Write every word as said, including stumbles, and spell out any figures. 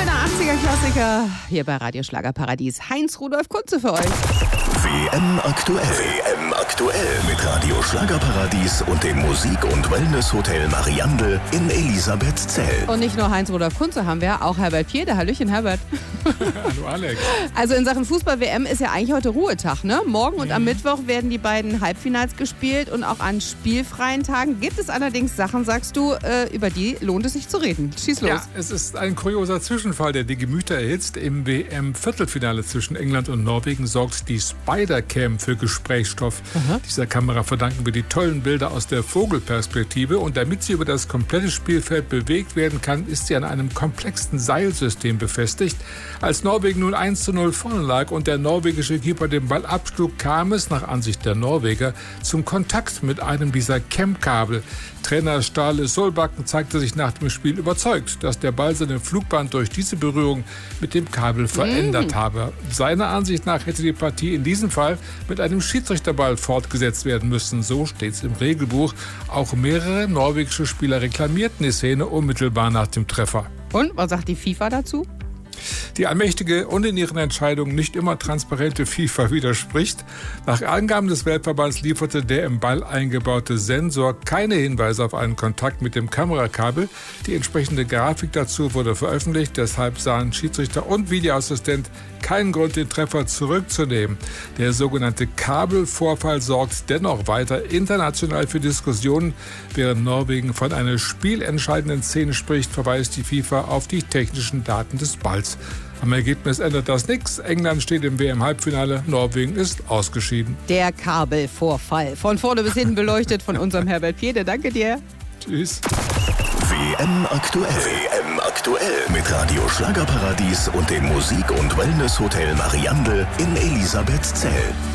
Schöner achtziger-Klassiker hier bei Radio Schlagerparadies. Heinz Rudolf Kunze für euch. W M aktuell. W M aktuell mit Radio Schlagerparadies und dem Musik- und Wellness-Hotel Mariandel in Elisabethzell. Und nicht nur Heinz Rudolf Kunze haben wir, auch Herbert Piede. Hallöchen, Herbert. Hallo Alex. Also in Sachen Fußball-W M ist ja eigentlich heute Ruhetag, ne? Morgen und am Mittwoch werden die beiden Halbfinals gespielt und auch an spielfreien Tagen gibt es allerdings Sachen, sagst du, äh, über die lohnt es sich zu reden. Schieß los. Ja, es ist ein kurioser Zwischenfall, der die Gemüter erhitzt. Im W M-Viertelfinale zwischen England und Norwegen sorgt die Spider-Cam für Gesprächsstoff. Aha. Dieser Kamera verdanken wir die tollen Bilder aus der Vogelperspektive. Und damit sie über das komplette Spielfeld bewegt werden kann, ist sie an einem komplexen Seilsystem befestigt. Als Norwegen nun eins zu null vorne lag und der norwegische Keeper den Ball abschlug, kam es, nach Ansicht der Norweger, zum Kontakt mit einem dieser Cam-Kabel. Trainer Ståle Solbakken zeigte sich nach dem Spiel überzeugt, dass der Ball seine Flugbahn durch diese Berührung mit dem Kabel verändert mm. habe. Seiner Ansicht nach hätte die Partie in diesem Fall mit einem Schiedsrichterball fortgesetzt werden müssen. So steht es im Regelbuch. Auch mehrere norwegische Spieler reklamierten die Szene unmittelbar nach dem Treffer. Und was sagt die FIFA dazu? Die allmächtige und in ihren Entscheidungen nicht immer transparente FIFA widerspricht. Nach Angaben des Weltverbands lieferte der im Ball eingebaute Sensor keine Hinweise auf einen Kontakt mit dem Kamerakabel. Die entsprechende Grafik dazu wurde veröffentlicht. Deshalb sahen Schiedsrichter und Videoassistent keinen Grund, den Treffer zurückzunehmen. Der sogenannte Kabelvorfall sorgt dennoch weiter international für Diskussionen. Während Norwegen von einer spielentscheidenden Szene spricht, verweist die FIFA auf die technischen Daten des Balls. Am Ergebnis ändert das nichts. England steht im W M-Halbfinale, Norwegen ist ausgeschieden. Der Kabelvorfall. Von vorne bis hinten beleuchtet von unserem Herbert Piede. Danke dir. Tschüss. W M aktuell. W M aktuell mit Radio Schlagerparadies und dem Musik- und Wellness-Hotel Mariandel in Elisabethzell.